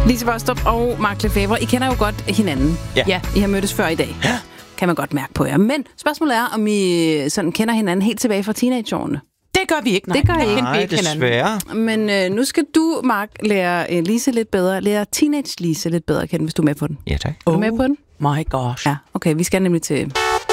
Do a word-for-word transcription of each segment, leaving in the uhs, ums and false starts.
Lise Bostrup og Mark Lefebvre, I kender jo godt hinanden. Ja. ja. I har mødtes før i dag. Ja. Kan man godt mærke på jer. Men spørgsmålet er, om I sådan kender hinanden helt tilbage fra teenageårene. Det gør vi ikke, nej. Det gør I ikke. Nej, desværre. Men øh, nu skal du, Mark, lære øh, Lise lidt bedre. Lære teenage-Lise lidt bedre at kende, hvis du er med på den. Ja, tak. Er du med på den? My gosh. Ja, okay. Vi skal nemlig til...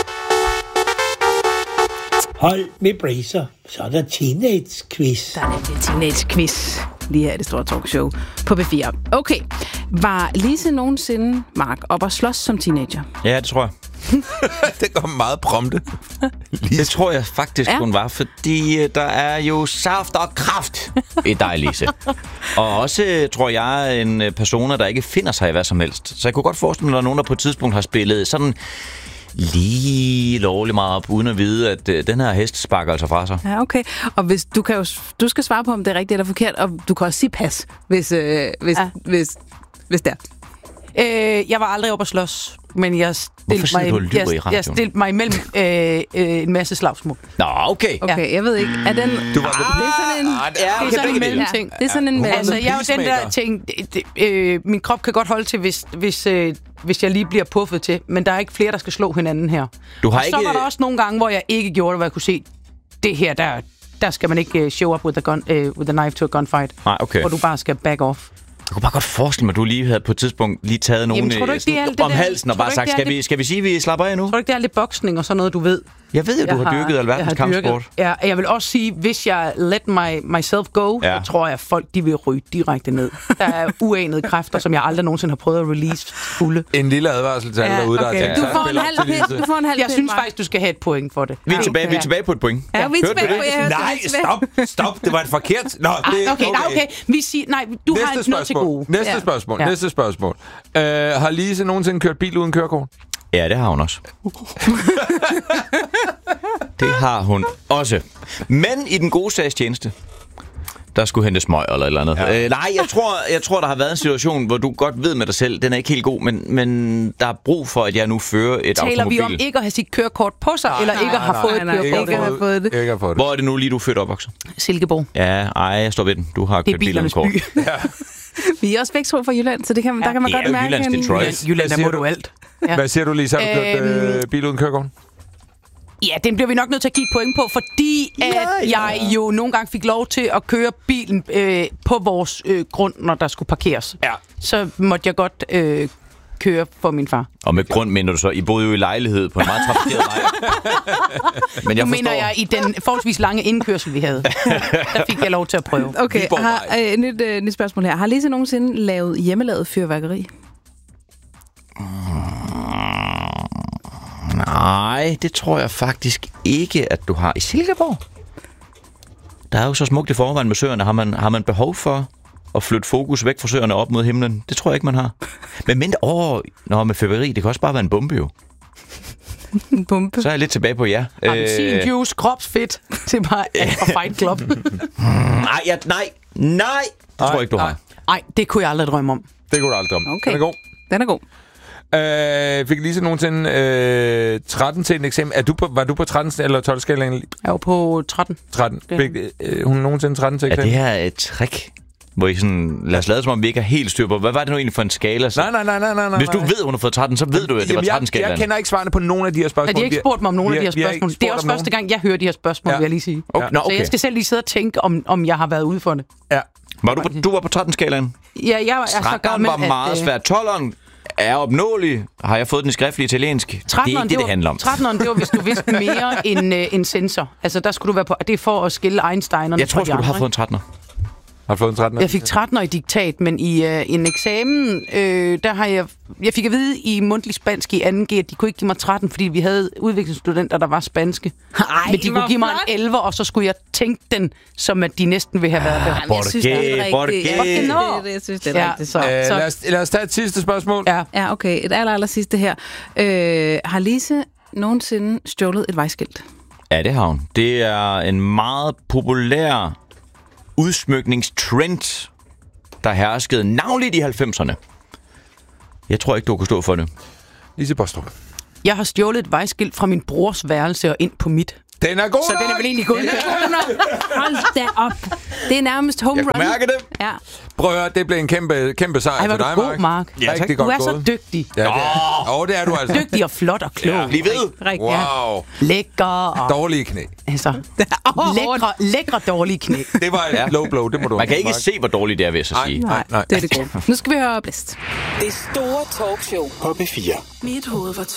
Hold med bracer, så er der teenage-quiz. Der er nemlig teenage-quiz lige her i det store talkshow på B fire. Okay. Var Lise nogensinde, Mark, op og slås som teenager? Ja, det tror jeg. Det går meget prompte. Det tror jeg faktisk, Ja. hun var, fordi der er jo saft og kraft i dig, Lise. Og også, tror jeg, en person, der ikke finder sig i hvad som helst. Så jeg kunne godt forestille mig, at der er nogen, der på et tidspunkt har spillet sådan lige lovligt meget op, uden at vide, at øh, den her hest sparker altså fra sig. Ja, okay. Og hvis du kan jo, du skal svare på, om det er rigtigt eller forkert, og du kan også sige pas, hvis, øh, hvis, Ja. hvis, hvis det er. Øh, jeg var aldrig oppe at slås, men jeg Hvorfor stillede sidder mig, du og lyver i jeg, radioen? jeg stillede mig imellem øh, øh, en masse slagsmål. Nå, okay. Okay, jeg ved ikke. Er den... Du var det er sådan en... Ja, Det er sådan en mellemting. Det er sådan en... Ja. Altså, jeg er jo den der peacemaker. ting, det, det, øh, min krop kan godt holde til, hvis, hvis, øh, hvis jeg lige bliver puffet til, men der er ikke flere, der skal slå hinanden her. Du har og så ikke- var der også nogle gange, hvor jeg ikke gjorde det, hvor jeg kunne se, det her, der, der skal man ikke uh, show up with a, gun, uh, with a knife to a gunfight, Nej, okay. hvor du bare skal back off. Jeg kunne bare godt forestille mig, at du lige havde på et tidspunkt lige taget nogen tror du ikke, det er alt det om der- halsen og tror du bare ikke, sagt, det er skal det- vi, skal vi sige, at vi slapper af nu? Tror du ikke, det er lidt boksning og sådan noget, du ved? Jeg ved, at du Jeg har dyrket alverdens jeg har dyrket- kampsport. Ja, jeg vil også sige, hvis jeg let my, myself go, Ja. så tror jeg, at folk de vil ryge direkte ned. Der er uanede kræfter, som jeg aldrig nogensinde har prøvet at release fulde. En lille advarsel til alle Ja, derude, der okay. har tænkt Du sig at får en spille op halv til pind. Lise. Du får en halv Jeg pind, synes Mark. faktisk, du skal have et point for det. Vi er, Ja. tilbage, vi er Ja. tilbage på et point. Ja, vi er Hørte du tilbage på... det? Jeg hørte Nej, det. Vi er tilbage. stop, stop. Det var et forkert. Nå, det, Ah, okay, nej, okay. Vi siger, nej, du har Næste noget til spørgsmål. gode. Næste Ja. spørgsmål. Ja. Næste spørgsmål. Uh, har Lise nogensinde kørt bil uden kørekort? Ja, det har hun også. Det har hun også. Men i den gode sags tjeneste, der skulle hente smøg eller et eller andet. Ja. Øh, nej, jeg tror, jeg tror, der har været en situation, hvor du godt ved med dig selv, den er ikke helt god, men, men der er brug for, at jeg nu fører et Taler automobil. vi om ikke at have sit kørekort på sig, eller ikke at have fået et nej, kørekort? ikke at have fået det. Ikke har fået det. Hvor er det nu lige, du er født og opvokset? Silkeborg. Ja, ej, jeg står ved den. Du har Det er kørt bil uden bilernes kort. by. Vi er også begge to fra Jylland, så det kan, der kan man det er godt jo mærke... Jyllands en- Detroit. Jylland, der siger må du? du alt. Ja. Hvad siger du, Lise? Har du kørt Øhm, øh, bil uden kørekort? Ja, den bliver vi nok nødt til at give point på, fordi at ja. jeg jo nogle gange fik lov til at køre bilen øh, på vores øh, grund, når der skulle parkeres. Ja. Så måtte jeg godt øh, køre for min far. Og med grund mener du så, I boede jo i lejlighed på en meget trafikeret vej. Men jeg Nu forstår. mener jeg i den forholdsvis lange indkørsel, vi havde. Der fik jeg lov til at prøve. Okay, Viborgvej. har, øh, nyt, øh, nyt spørgsmål her. Har Lise nogensinde lavet hjemmelavet fyrværkeri? Nej, det tror jeg faktisk ikke, at du har i Silkeborg. Der er jo så smukt i forvejen med søerne. Har man, har man behov for at flytte fokus væk fra søerne op mod himlen? Det tror jeg ikke, man har. Men mindre, åh, nå, med fyrværkeri, det kan også bare være en bombe jo. En bombe? Så er jeg lidt tilbage på ja. Appelsin juice, kropsfedt. Det er bare alt fra Fight Club. nej, ja, nej, nej, det tror jeg ikke, du har. Nej, det kunne jeg aldrig drømme om. Det kunne du aldrig om. Okay. Den er god. Den er god. Øh, fik Lise nogensinde øh, tretten til en eksamen? Er du på, var du på tretten eller tolv skalaen? Jeg var på tretten. tretten. Det- Fik øh, hun nogensinde tretten til Er eksamen? det her et trick, hvor I sådan, lad os lade som om, vi ikke er helt styr på, hvad var det nu egentlig for en skala? Så? Nej, nej, nej, nej, nej, nej. Hvis du ved, hun har fået tretten, så ved du, at det var Jamen, jeg, tretten-skalaen. jeg kender ikke svarene på nogen af de her spørgsmål. Har de ikke spurgt mig om nogle af de her Vi har- vi har spørgsmål? ikke Det er spurgt også om første gang, jeg hører de her spørgsmål, Ja. vil jeg lige sige. Okay. Nå, Så okay. jeg skal selv lige sidde og tænke, om, om jeg har været ude for det. Ja. Var du, på, du var på tretten-skalaen? Ja, jeg er så tretteren gammel, var meget at... øh, svært. tolveren er opnåelig. Har jeg fået den i skriftlig italiensk? Det er ikke det, det, var, handler om. tretteneren, det var, hvis du vidste mere end øh, en sensor. Altså, der skulle du være på... Det er for at skille Einsteinerne Jeg tror fra de sgu, du har andre, fået en trettener. Har du fået en tretten? Jeg fik trettener i diktat, men i øh, en eksamen, øh, der har jeg... Jeg fik at vide i mundtlig spansk i anden G, at de kunne ikke give mig tretten, fordi vi havde udviklingsstudenter, der var spanske. Ej, men de kunne hvor give mig flot. en elleve, og så skulle jeg tænke den, som at de næsten ville have været der. Jamen, jeg synes, det er Borgé, rigtigt. Borgé. Jeg, Nå. det, det, jeg synes, det er Ja, rigtigt. så, Øh, så, lad, os, lad os tage et sidste spørgsmål. ja. Ja, okay. Et aller, aller sidste her. Øh, har Lise nogensinde stjålet et vejskilt? Ja, det har hun. Det er en meget populær udsmykningstrend, der herskede navnligt i halvfemserne. Jeg tror ikke, du kunne stå for det. Lise Bostrup. Jeg har stjålet et vejskilt fra min brors værelse og ind på mit. Den er god Så den er vel egentlig god. Hold da op. Det er nærmest home Jeg run. kunne mærke det. Ja. Prøv at høre, det blev en kæmpe, kæmpe sejr Ej, hvor for er dig, du god, Mark. Mark. Ja, tak. Rigtig Du godt er så gået. dygtig. Ja, det er. Oh, det er du altså. Dygtig og flot og klog. Ja. Bliv ved. Rigtig. Wow. Lækker og... Dårlige knæ. Altså, lækre, lækre dårlige knæ. Det var et Ja. low blow, det må du Man kan ikke Mark. se, hvor dårligt det er, vil jeg så Nej, sige. nej, nej. Det er det gode. Nu skal vi høre Blæst. Det store talkshow På P fire. Mit hoved var